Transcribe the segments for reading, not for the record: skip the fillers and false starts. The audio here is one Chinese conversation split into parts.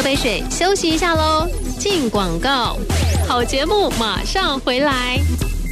杯水，休息一下喽。进广告，好节目马上回来。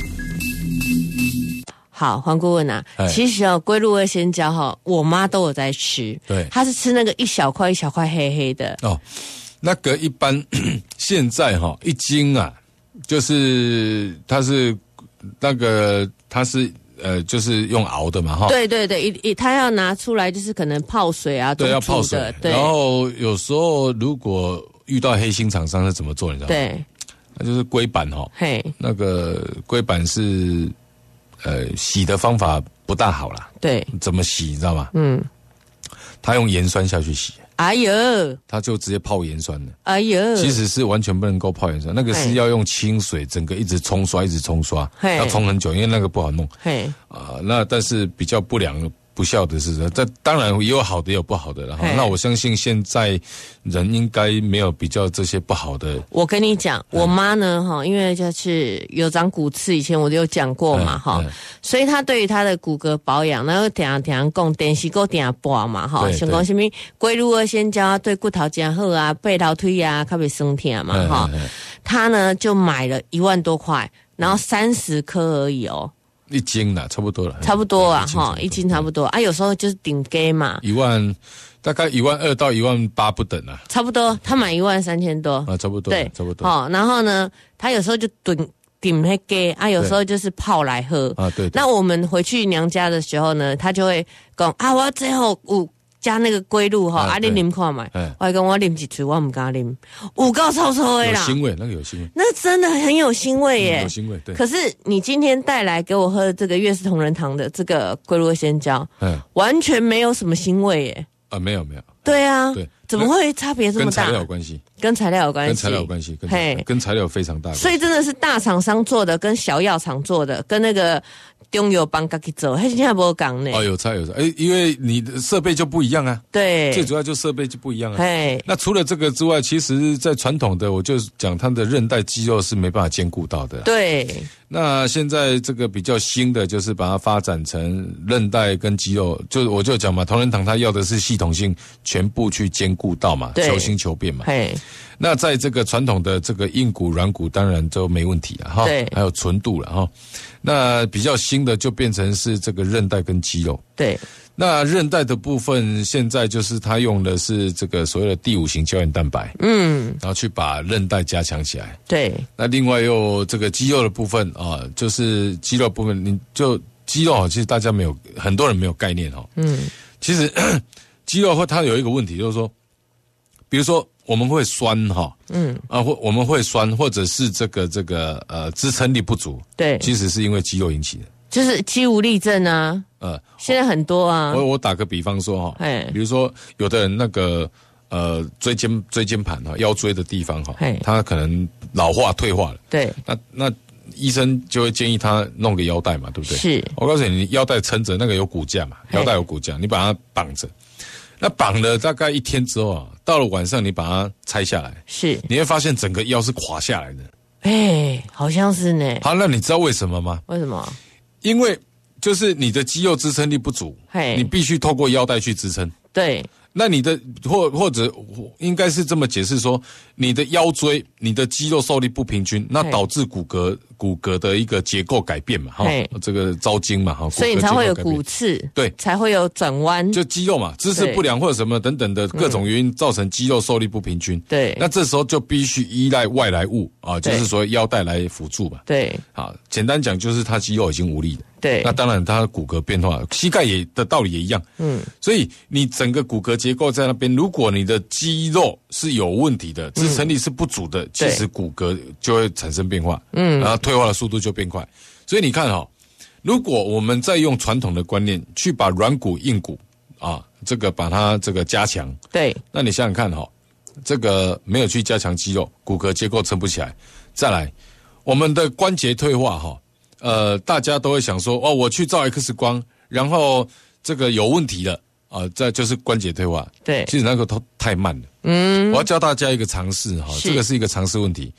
好，黄顾问啊，其实龟鹿二仙胶我妈都有在吃， 对， 她是吃那个一小块一小块黑黑的哦。那个一般现在一斤啊，就是它是那个它是就是用熬的嘛哈。 对对对，它要拿出来就是可能泡水啊， 对，要泡水。 对， 然后有时候如果遇到黑心厂商是怎么做，你知道吗？ 对， 那就是龟板嘿， 那个龟板是洗的方法不大好啦。 对， 怎么洗你知道吗？他用盐酸下去洗。 哎呦， 他就直接泡盐酸了。 哎呦， 其实是完全不能够泡盐酸，那个是要用清水，整个一直冲刷，要冲很久，因为那个不好弄。那但是比较不孝的是，这当然也有好的也有不好的了。那我相信现在人应该没有比较这些不好的。 我跟你讲，我妈呢因为就是有长骨刺，以前我就有讲过嘛所以她对于她的骨骼保养，然后常讲电视够定播嘛像讲什么龟鹿二仙胶对骨头很好啊，背头腿啊较袂酸痛嘛她呢就买了1万多块，然后30颗而已哦。 一斤啦，差不多了， 差不多啊，一斤差不多啊，有时候就是顶给嘛大概12000到18000不等啊， 差不多，他买13000多啊，差不多， 对， 差不多。 然后呢，他有时候就顶那给啊，有时候就是泡来喝啊，对。 那我们回去娘家的时候呢，他就会讲啊，我最后加那个龟鹿你啉看买，我还跟我啉一嘴，我不敢啉，有够臭臭的啦， 有腥味，那个有腥味， 那真的很有腥味耶， 有腥味，对。 可是你今天带来给我喝的这个月氏同仁堂的这个龟鹿二仙胶，完全没有什么腥味耶， 没有， 对啊， 对， 怎么会差别这么大？ 跟材料有关系， 跟材料有关系， 跟材料有非常大的关系， 所以真的是大厂商做的，跟小药厂做的，跟那个中药帮自己做，现在没有讲呢。 有差，因为你的设备就不一样啊。 对， 最主要就设备就不一样啊。那除了这个之外，其实在传统的，我就讲它的韧带肌肉是没办法兼顾到的。 对。 那现在这个比较新的，就是把它发展成韧带跟肌肉，我就讲嘛，同仁堂它要的是系统性全部去兼顾到嘛，求新求变嘛。那在这个传统的这个硬骨软骨当然就没问题了哈， 对， 还有纯度了哈。那比较新的就变成是这个韧带跟肌肉。 对。 那韧带的部分现在就是它用的是这个所谓的第5型胶原蛋白，然后去把韧带加强起来。 对。那另外又这个肌肉的部分啊，就是肌肉部分，你就肌肉其实大家很多人没有概念其实肌肉它有一个问题，就是说，比如说我们会酸我们会酸，或者是这个支撑力不足， 对， 其实是因为肌肉引起的。 就是肌无力症啊，现在很多啊。 我打个比方说比如说有的人那个椎间盘腰椎的地方他可能老化退化了， 对， 那医生就会建议他弄个腰带嘛，对不对？是，我告诉你，腰带撑着，那个有骨架嘛，腰带有骨架，你把它绑着，那绑了大概1天之后到了晚上你把它拆下来， 是，你会发现整个腰是垮下来的。 好像是呢。 好，那你知道为什么吗？ 为什么？ 因为就是你的肌肉支撑力不足，你必须透过腰带去支撑。 对， 那你的或者应该是这么解释说，你的腰椎、你的肌肉受力不平均，那导致骨骼的一个结构改变嘛，这个招筋嘛， 所以你才会有骨刺，对，才会有转弯， 就肌肉嘛，姿势不良或者什么等等的各种原因造成肌肉受力不平均。对，那这时候就必须依赖外来物就是说腰带来辅助嘛。对，好，简单讲就是他肌肉已经无力了。对，那当然它的骨骼变化，膝盖的道理也一样。所以你整个骨骼结构在那边，如果你的肌肉是有问题的，支撑力是不足的，其实骨骼就会产生变化，然后退化的速度就变快。所以你看如果我们再用传统的观念去把软骨硬骨这个把它这个加强，对，那你想想看这个没有去加强肌肉，骨骼结构撑不起来。再来，我们的关节退化大家都会想说我去照 X 光，然后这个有问题了这就是关节退化。对，其实那个都太慢了。我要教大家一个常识这个是一个常识问题，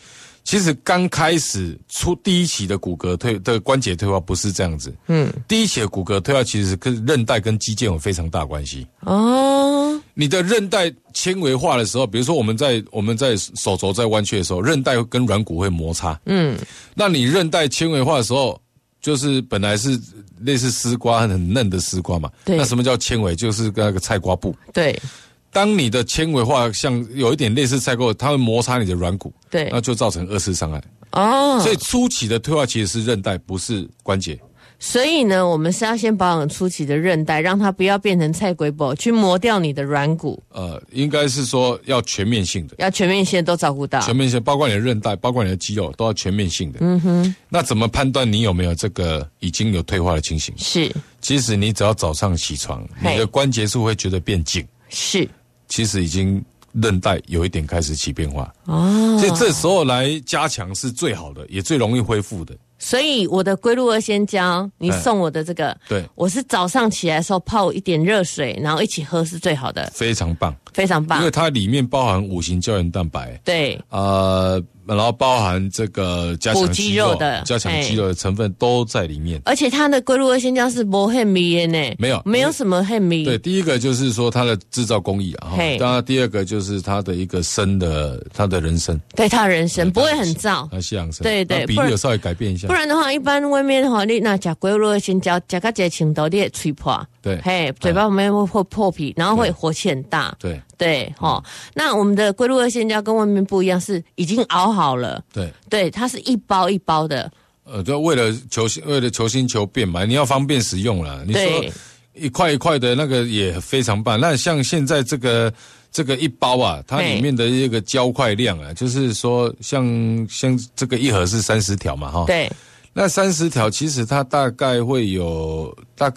其实刚开始出第一期的骨骼的关节退化不是这样子，第一期的骨骼退化其实跟韧带跟肌腱有非常大关系。你的韧带纤维化的时候，比如说我们在手肘在弯曲的时候，韧带跟软骨会摩擦。那你韧带纤维化的时候，就是本来是类似丝瓜很嫩的丝瓜嘛。那什么叫纤维？就是那个菜瓜布。对。当你的纤维化像有一点类似菜瓜，它会摩擦你的软骨。对。那就造成二次伤害。所以初期的退化其实是韧带，不是关节。 所以呢，我们是要先保养初期的韧带，让它不要变成菜龟布，去磨掉你的软骨。 应该是说要全面性的， 要全面性都照顾到， 全面性包括你的韧带，包括你的肌肉，都要全面性的。那怎么判断你有没有这个已经有退化的情形？是，其实你只要早上起床，你的关节处会觉得变紧，是，其实已经韧带有一点开始起变化。所以这时候来加强是最好的，也最容易恢复的。 所以我的龟鹿二仙胶，你送我的这个，对，我是早上起来的时候泡一点热水，然后一起喝是最好的， 非常棒， 非常棒， 因为它里面包含5型胶原蛋白，对，然后包含这个加强肌肉的成分都在里面，而且它的龟鹿二仙胶是没很密的呢，没有什么很密。 对，第一个就是说它的制造工艺啊，当然第二个就是它的一个它的人参， 对，它的人参不会很燥， 它西洋参， 对对， 比例有稍微改变一下， 不然的话，一般外面的话，你那吃龟鹿二仙胶，吃到这程度，你会吹破，对，嘿，嘴巴旁边会破皮，然后会火气很大，对对，那我们的龟鹿二仙胶跟外面不一样，是已经熬好了，对。对，它是一包一包的。 就为了求新求变嘛，你要方便使用啦。你说一块一块的那个也非常棒。那像现在这个一包啊，它里面的一个胶块量啊，就是说像这个一盒是30条嘛，哈。对。那30条其实它大概会有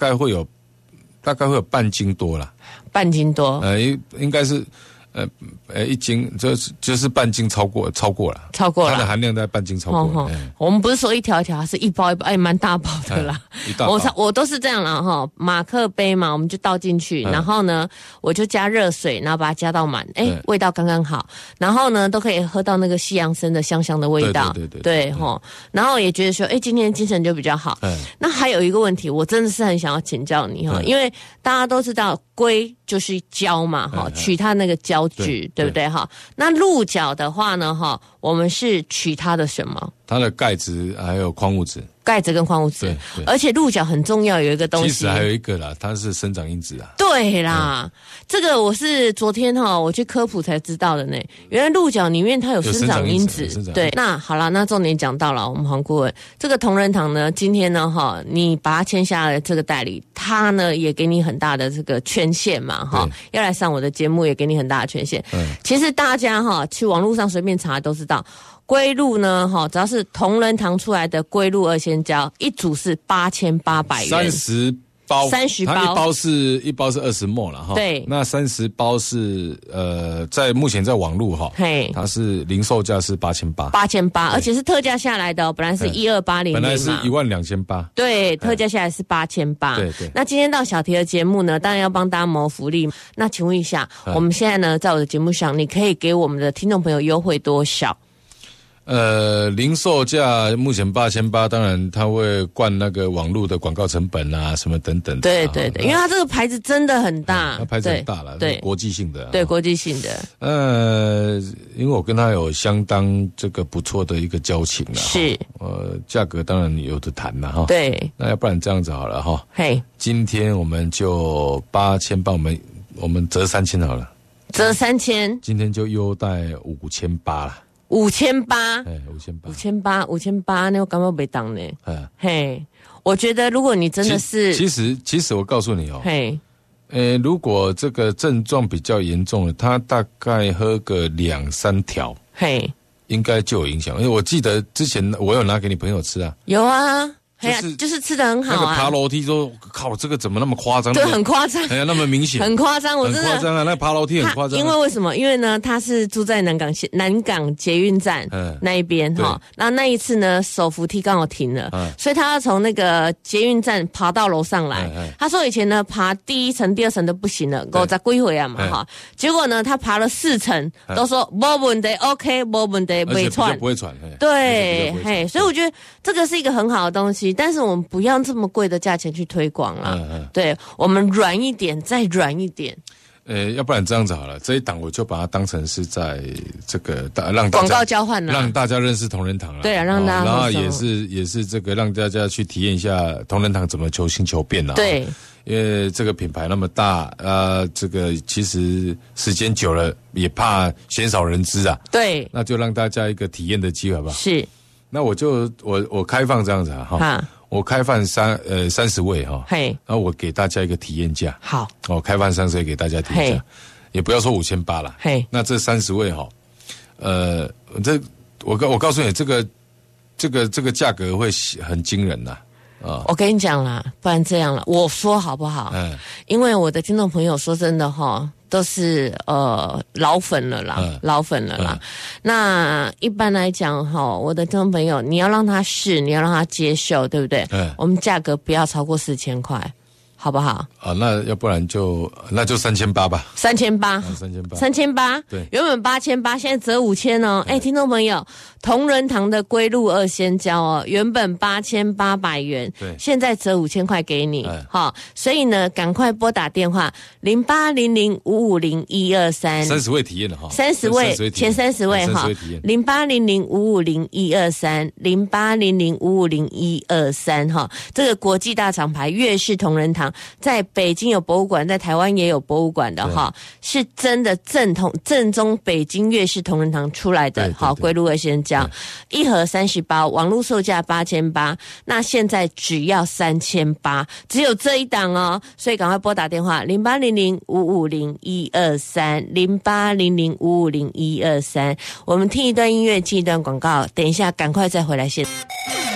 半斤多啦。 半斤多。 应该是。1斤就是半斤超过了，它的含量在半斤超过。 我们不是说一条一条，是一包一包，蛮大包的啦。我都是这样啦哈，马克杯嘛，我们就倒进去，然后呢，我就加热水，然后把它加到满，味道刚刚好，然后呢，都可以喝到那个西洋参的香香的味道，对齁，然后也觉得说，今天精神就比较好。那还有一个问题，我真的是很想要请教你哈，因为大家都知道龟就是胶嘛哈，取它那个胶质，对不对哈？那鹿角的话呢哈，我们是取它的什么？ 它的钙质还有矿物质。 钙质跟矿物质，而且鹿角很重要，有一个东西， 其实还有一个啦，它是生长因子啊。 对啦，这个我是昨天我去科普才知道的呢。原来鹿角里面它有生长因子。对，那好啦，那重点讲到了，我们黄顾问，这个同仁堂呢，今天呢你把它签下了这个代理，他呢也给你很大的这个权限嘛要来上我的节目，也给你很大的权限。其实大家去网络上随便查都知道。龟鹿呢，只要是同仁堂出来的龟鹿二仙胶，一组是8800元 ，30包， 它一包是20ml了哈。对，那30包是在目前在网路它是零售价是8800， 而且是特价下来的本来是12800， 本来是12800， 对，特价下来是8800。对。那今天到小题的节目呢，当然要帮大家谋福利。那请问一下，我们现在呢，在我的节目上，你可以给我们的听众朋友优惠多少？ 零售价目前8800，当然它会灌那个网络的广告成本啊，什么等等的。对对对，因为它这个牌子真的很大， 它牌子很大了，对，国际性的。 对，国际性的。 因为我跟他有相当这个不错的一个交情了，是。价格当然有的谈了哈。对。那要不然这样子好了哈。嘿。今天我们就8800，我们折3000好了。 折3000。 今天就优待5800了。 5800， 哎 ，5800，那我感觉没当呢。嘿，我觉得如果你真的是， 其实我告诉你嘿，如果这个症状比较严重的，他大概喝个2-3条，嘿，应该就有影响。因为我记得之前我有拿给你朋友吃啊， 有啊。 就是吃得很好啊。 那个爬楼梯说，靠，这个怎么那么夸张？ 对，很夸张， 那么明显， 很夸张，我真的很夸张啊！那爬楼梯很夸张。 因为什么？因为呢，他是住在南港捷运站那一边哈。那一次呢，手扶梯刚好停了，所以他要从那个捷运站爬到楼上来。他说以前呢，爬第1层、第2层都不行了，50几岁啊嘛哈。结果呢，他爬了4层，都说没问题 ，OK， 没问题，不会喘， 不会喘。 对，所以我觉得这个是一个很好的东西，但是我们不要这么贵的价钱去推广了。对，我们软一点，再软一点。 要不然这样子好了，这一档我就把它当成是在这个让大家广告交换了， 让大家认识同仁堂了。 对啊，让大家， 然后也是这个让大家去体验一下同仁堂怎么求新求变了。 对， 因为这个品牌那么大，这个其实时间久了也怕鲜少人知啊。对，那就让大家一个体验的机会，好不好？是。那我开放这样子哈。我开放30位哈，然后我给大家一个体验价。好，开放30位给大家体验价，也不要说5800啦。那这30位哈，我告诉你，这个价格会很惊人呐。 我跟你讲啦，不然这样了，我说好不好？因为我的听众朋友说真的哈，都是老粉了啦，老粉了啦。那一般来讲哈，我的听众朋友，你要让他试，你要让他接受，对不对？我们价格不要超过4000块。好不好？ 那要不然就3800吧。 3800，对，原本8800，现在折5000哦。听众朋友，同仁堂的龟鹿2仙胶哦，原本8800元，对，现在折5000块给你，好，所以呢，赶快拨打电话0800550123，30 位体验的哈 ，30位前30位哈，0800550123，0800550123哈，这个国际大厂牌粤式同仁堂。在北京有博物馆，在台湾也有博物馆的哈，是真的正宗北京粤式同仁堂出来的。好，龟鹿2仙胶，1盒30包，网络售价8800，那现在只要3800，只有这一档哦，所以赶快拨打电话0800550123，0800550123，我们听一段音乐，进一段广告，等一下赶快再回来现。